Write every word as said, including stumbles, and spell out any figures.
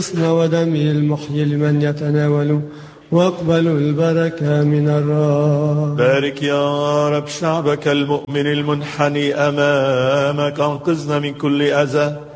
ودمه المحيي لمن يتناول، واقبلوا البركة من الرب. بارك يا رب شعبك المؤمن المنحني أمامك، أنقذنا من كل أذى